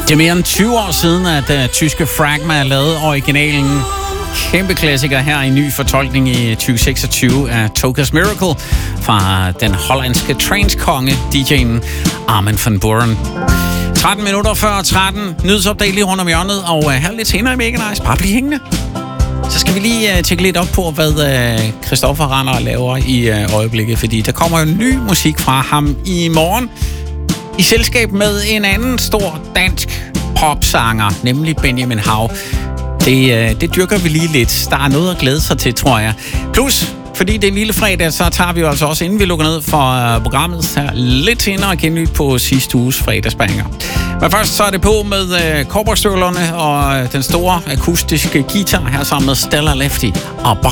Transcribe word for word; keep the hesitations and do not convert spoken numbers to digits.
Det er mere end tyve år siden, at uh, tyske Fragma lavede originalen. Kæmpe klassiker her i ny fortolkning i tyve seksogtyve af Toca's Miracle fra den hollandske trance-konge, D J'en Armin van Buuren. tretten minutter før tretten, nyhedsopdate lige rundt om hjørnet, og uh, her lidt senere i Mega Nice. Bare bliv hængende. Så skal vi lige uh, tjekke lidt op på, hvad uh, Christoffer Rander laver i uh, øjeblikket, fordi der kommer jo ny musik fra ham i morgen i selskab med en anden stor dansk popsanger, nemlig Benjamin Hav. Det, øh, det dyrker vi lige lidt. Der er noget at glæde sig til, tror jeg. Plus, fordi det er en lille fredag, så tager vi jo altså også, inden vi lukker ned for programmet, her lidt senere og gennyt på sidste uges fredagsbanger. Men først så er det på med øh, cowboystøvlerne og den store akustiske guitar her sammen med Stella Lefty og Buck